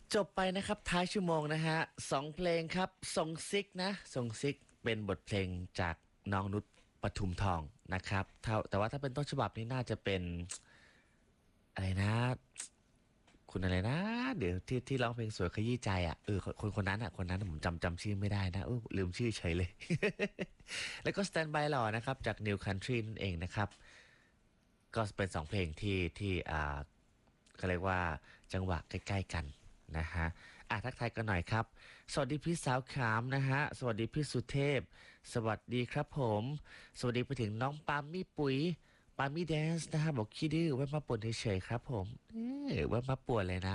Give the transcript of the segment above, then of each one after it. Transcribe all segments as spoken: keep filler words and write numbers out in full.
จบไปนะครับท้ายชั่วโมงนะฮะสองเพลงครับส่งซิกนะส่งซิกเป็นบทเพลงจากน้องนุชปทุมทองนะครับเท่าแต่ว่าถ้าเป็นต้นฉบับนี้น่าจะเป็นอะไรนะคุณอะไรนะเดี๋ยวที่ที่ร้องเพลงสวยขยี้ใจอ่ะเออคนคนนั้นอ่ะคนนั้นผมจำจำชื่อไม่ได้นะเออลืมชื่อเฉยเลย แล้วก็ Stand by หล่อนะครับจาก New Country นั่นเองนะครับก็เป็นสองเพลงที่ที่อ่าเขาเรียกว่าจังหวะใกล้ๆกันนะฮะอ่ะทักทายกันหน่อยครับสวัสดีพี่สาวขามนะฮะสวัสดีพี่สุเทพสวัสดีครับผมสวัสดีไปถึงน้องปามมี่ปุ๋ยปามมี่แดนซ์นะฮะบอกขี้ดื้อไว้มาป่วนเฉยๆครับผมเออไว้มาป่วนเลยนะ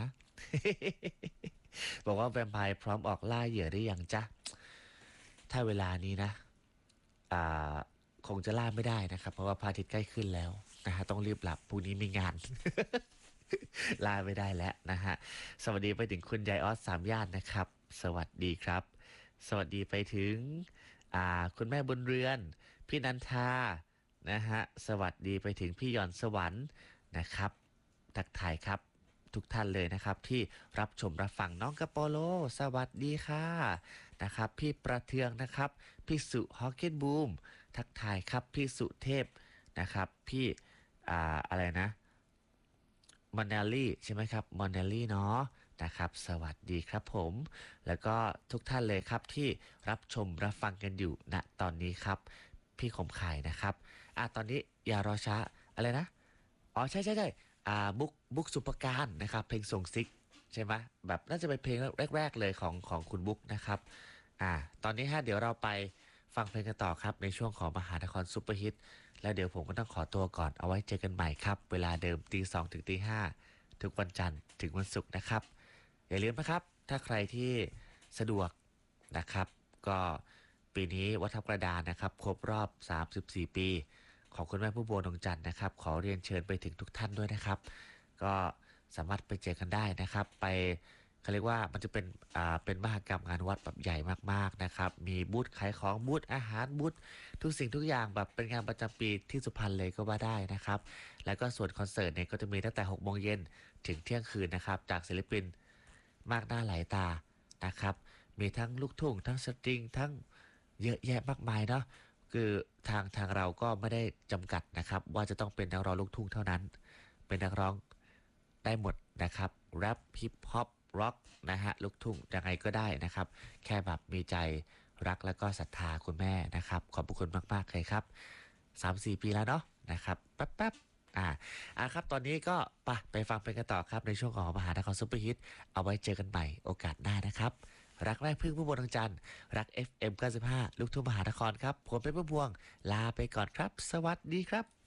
บอกว่าแวมไพร์พร้อมออกล่าเหยื่อได้ยังจ๊ะถ้าเวลานี้นะอ่าคงจะล่าไม่ได้นะครับเพราะว่าพระอาทิตย์ใกล้ขึ้นแล้วนะฮะต้องรีบหลับพรุ่งนี้มีงาน ลาไม่ได้แล้วนะฮะสวัสดีไปถึงคุณยายออสสามย่านนะครับสวัสดีครับสวัสดีไปถึงอ่าคุณแม่บุญเรือนพี่นันทานะฮะสวัสดีไปถึงพี่หย่อนสวรรค์นะครับทักทายครับทุกท่านเลยนะครับที่รับชมรับฟังน้องกระโปโลสวัสดีค่ะนะครับพี่ประเทืองนะครับพี่สุฮอกเก็ตบูมทักทายครับพี่สุเทพนะครับพี่อ่าอะไรนะมอนเนลลี่ใช่ไหมครับมอนเนลลี่เนาะนะครับสวัสดีครับผมแล้วก็ทุกท่านเลยครับที่รับชมรับฟังกันอยู่ณตอนนี้ครับพี่ขมข่ายนะครับอ่ะตอนนี้อย่ารอช้าอะไรนะอ๋อใช่ใช่ใช่อ่าบุ๊กบุ๊กสุปการนะครับเพลงส่งซิกใช่ไหมแบบน่าจะเป็นเพลงแรกๆเลยของของคุณบุ๊กนะครับอ่าตอนนี้ฮะเดี๋ยวเราไปฟังเพลงกันต่อครับในช่วงของมหานครซุปเปอร์ฮิต แล้วเดี๋ยวผมก็ต้องขอตัวก่อนเอาไว้เจอกันใหม่ครับเวลาเดิมตีสองถึงตีห้าทุกวันจันทร์ถึงวันศุกร์นะครับอย่าลืมนะครับถ้าใครที่สะดวกนะครับก็ปีนี้วัดทับกระดานนะครับครบรอบสามสิบสี่ปีของคุณแม่ผู้บัวดวงจันทร์นะครับขอเรียนเชิญไปถึงทุกท่านด้วยนะครับก็สามารถไปเจอกันได้นะครับไปเขาเรียกว่ามันจะเป็นอ่าเป็นมหกรรมงานวัดแบบใหญ่มากๆนะครับมีบูธขายของบูธอาหารบูธ ทุกสิ่งทุกอย่างแบบเป็นงานประจำปีที่สุพรรณเลยก็ว่าได้นะครับแล้วก็ส่วนคอนเสิร์ตเนี่ยก็จะมีตั้งแต่หกโมงเย็นถึงเที่ยงคืนนะครับจากศิลปินมากหน้าหลายตานะครับมีทั้งลูกทุ่งทั้งสตริงทั้งเยอะแยะมากมายเนาะคือทางทางเราก็ไม่ได้จำกัดนะครับว่าจะต้องเป็นนักร้องลูกทุ่งเท่านั้นเป็นนักร้องได้หมดนะครับแรปฮิปฮอปร็อกนะฮะลูกทุ่งยังไงก็ได้นะครับแค่แบบมีใจรักและก็ศรัทธาคุณแม่นะครับขอบพระคุณมากๆเลยครับสามสี่ปีแล้วเนาะนะครับแป๊บๆอ่าอ่าครับตอนนี้ก็ไปไปฟังเพลงกันต่อครับในช่วงของมหานครซุปเปอร์ฮิตเอาไว้เจอกันใหม่โอกาสหน้านะครับรักแรกพึ่งผู้บนทางจันทร์รัก เอฟ เอ็ม เก้าสิบห้าลูกทุ่งมหานครครับผมเป็นผู้พวงลาไปก่อนครับสวัสดีครับ